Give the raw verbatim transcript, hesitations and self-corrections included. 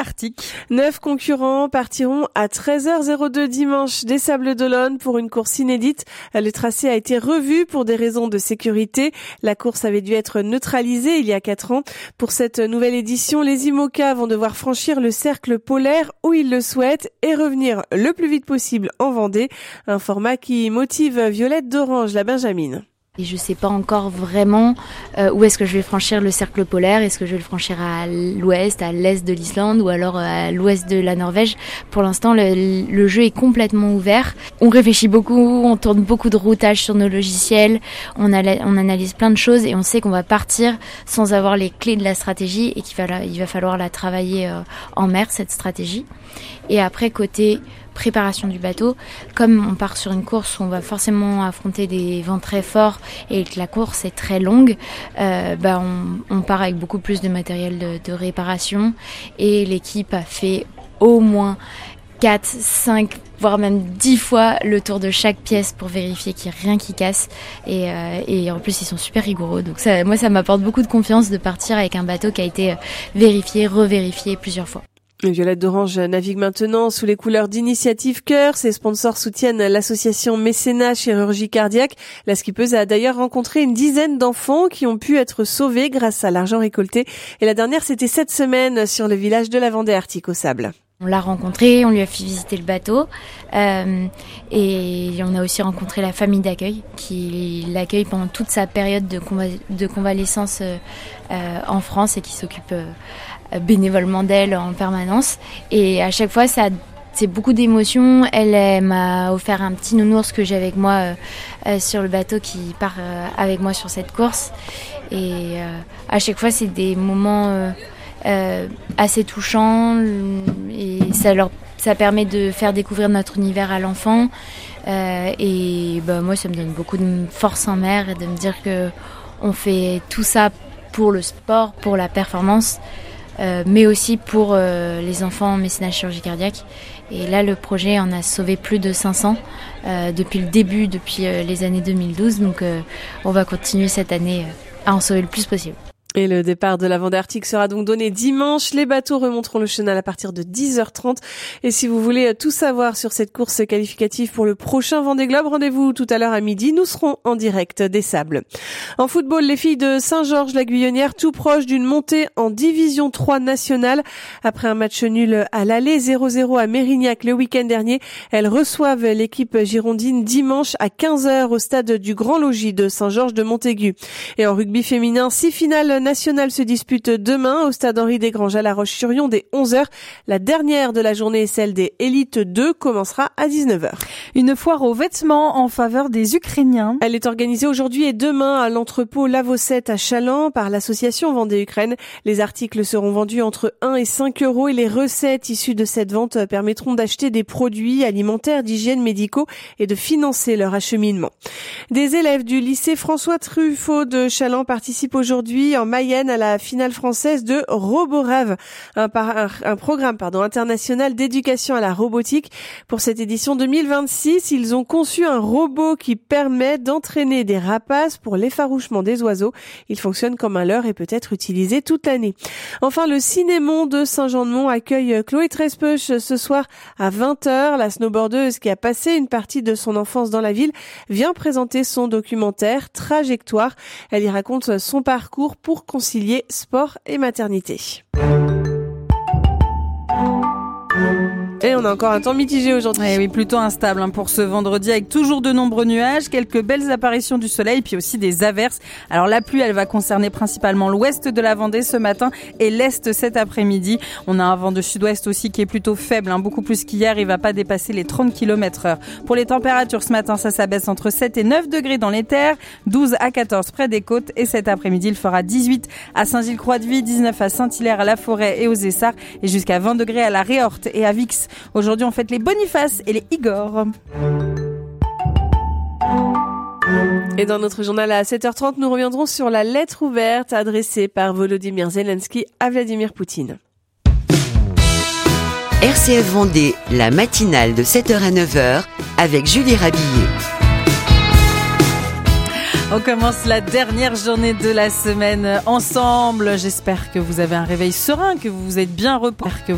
Arctique. Neuf concurrents partiront à treize heures deux dimanche des Sables-d'Olonne pour une course inédite. Le tracé a été revu pour des raisons de sécurité. La course avait dû être neutralisée il y a quatre ans. Pour cette nouvelle édition, les IMOCA vont devoir franchir le cercle polaire où ils le souhaitent et revenir le plus vite possible en Vendée. Un format qui motive Violette d'Orange, la Benjamine. Et je sais pas encore vraiment euh, où est-ce que je vais franchir le cercle polaire. Est-ce que je vais le franchir à l'ouest, à l'est de l'Islande ou alors à l'ouest de la Norvège. Pour l'instant, le, le jeu est complètement ouvert. On réfléchit beaucoup, on tourne beaucoup de routages sur nos logiciels, on, a, on analyse plein de choses et on sait qu'on va partir sans avoir les clés de la stratégie et qu'il va, il va falloir la travailler euh, en mer, cette stratégie. Et après, côté préparation du bateau, comme on part sur une course où on va forcément affronter des vents très forts et que la course est très longue, euh, bah on, on part avec beaucoup plus de matériel de, de réparation et l'équipe a fait au moins quatre, cinq, voire même dix fois le tour de chaque pièce pour vérifier qu'il n'y a rien qui casse et, euh, et en plus ils sont super rigoureux, donc ça, moi ça m'apporte beaucoup de confiance de partir avec un bateau qui a été vérifié, revérifié plusieurs fois. Violette d'Orange navigue maintenant sous les couleurs d'Initiative Cœur. Ses sponsors soutiennent l'association Mécénat Chirurgie Cardiaque. La skippeuse a d'ailleurs rencontré une dizaine d'enfants qui ont pu être sauvés grâce à l'argent récolté. Et la dernière, c'était cette semaine sur le village de la Vendée Arctique aux Sables. On l'a rencontré, on lui a fait visiter le bateau euh, et on a aussi rencontré la famille d'accueil qui l'accueille pendant toute sa période de, conva- de convalescence euh, euh, en France et qui s'occupe euh, bénévolement d'elle en permanence. Et à chaque fois, ça, c'est beaucoup d'émotions. Elle, elle m'a offert un petit nounours que j'ai avec moi euh, euh, sur le bateau qui part euh, avec moi sur cette course. Et euh, à chaque fois, c'est des moments euh, euh, assez touchants et ça leur ça permet de faire découvrir notre univers à l'enfant. Euh, et bah, moi, ça me donne beaucoup de force en mer et de me dire que on fait tout ça pour le sport, pour la performance. Euh, mais aussi pour euh, les enfants en mécénat chirurgie cardiaque. Et là, le projet en a sauvé plus de cinq cents euh, depuis le début, depuis euh, les années deux mille douze. Donc, euh, on va continuer cette année euh, à en sauver le plus possible. Et le départ de la Vendée Arctique sera donc donné dimanche. Les bateaux remonteront le chenal à partir de dix heures trente. Et si vous voulez tout savoir sur cette course qualificative pour le prochain Vendée Globe, rendez-vous tout à l'heure à midi. Nous serons en direct des Sables. En football, les filles de Saint-Georges-la-Guyonnière, tout proche d'une montée en division trois nationale. Après un match nul à l'aller, zéro zéro à Mérignac le week-end dernier, elles reçoivent l'équipe girondine dimanche à quinze heures au stade du Grand Logis de Saint-Georges de Montaigu. Et en rugby féminin, six finales nationale se dispute demain au stade Henri Desgranges à La Roche-sur-Yon dès onze heures. La dernière de la journée, celle des Élites deux, commencera à dix-neuf heures. Une foire aux vêtements en faveur des Ukrainiens. Elle est organisée aujourd'hui et demain à l'entrepôt Lavocette à Chaland par l'association Vendée-Ukraine. Les articles seront vendus entre un et cinq euros et les recettes issues de cette vente permettront d'acheter des produits alimentaires, d'hygiène, médicaux et de financer leur acheminement. Des élèves du lycée François Truffaut de Chaland participent aujourd'hui en Mayenne à la finale française de Roborave, un, par, un, un programme pardon, international d'éducation à la robotique. Pour cette édition deux mille vingt-six, ils ont conçu un robot qui permet d'entraîner des rapaces pour l'effarouchement des oiseaux. Il fonctionne comme un leurre et peut être utilisé toute l'année. Enfin, le Cinémont de Saint-Jean-de-Mont accueille Chloé Trespeuch ce soir à vingt heures. La snowboardeuse qui a passé une partie de son enfance dans la ville vient présenter son documentaire Trajectoire. Elle y raconte son parcours pour concilier sport et maternité. Et on a encore un temps mitigé aujourd'hui. Eh oui, plutôt instable hein, pour ce vendredi avec toujours de nombreux nuages, quelques belles apparitions du soleil puis aussi des averses. Alors la pluie, elle va concerner principalement l'ouest de la Vendée ce matin et l'est cet après-midi. On a un vent de sud-ouest aussi qui est plutôt faible, hein, beaucoup plus qu'hier. Il va pas dépasser les trente kilomètres heure. Pour les températures ce matin, ça s'abaisse entre sept et neuf degrés dans les terres, douze à quatorze près des côtes et cet après-midi, il fera dix-huit à Saint-Gilles-Croix-de-Vie, dix-neuf à Saint-Hilaire, à La Forêt et aux Essarts et jusqu'à vingt degrés à la Réorte et à Vix. Aujourd'hui, on fête les Boniface et les Igor. Et dans notre journal à sept heures trente, nous reviendrons sur la lettre ouverte adressée par Volodymyr Zelensky à Vladimir Poutine. R C F Vendée, la matinale de sept heures à neuf heures avec Julie Rabillet. On commence la dernière journée de la semaine ensemble. J'espère que vous avez un réveil serein, que vous vous êtes bien reposé.